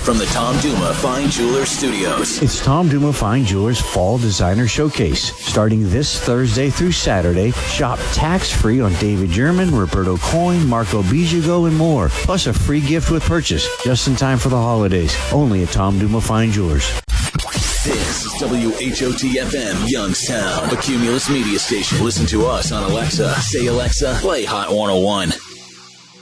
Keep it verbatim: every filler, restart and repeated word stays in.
from the Tom Duma Fine Jewelers Studios. It's Tom Duma Fine Jewelers Fall Designer Showcase. Starting this Thursday through Saturday, shop tax-free on David German, Roberto Coin, Marco Bijago, and more. Plus a free gift with purchase, just in time for the holidays. Only at Tom Duma Fine Jewelers. This is W H O T F M, Youngstown, a Cumulus media station. Listen to us on Alexa. Say, Alexa, play Hot one oh one.